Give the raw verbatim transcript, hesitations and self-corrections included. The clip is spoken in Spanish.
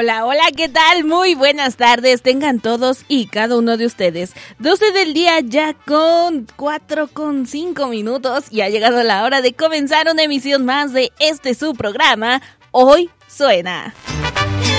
Hola, hola, ¿qué tal? Muy buenas tardes, tengan todos y cada uno de ustedes. doce del día ya con cuatro con cinco minutos y ha llegado la hora de comenzar una emisión más de este su programa, Hoy Suena.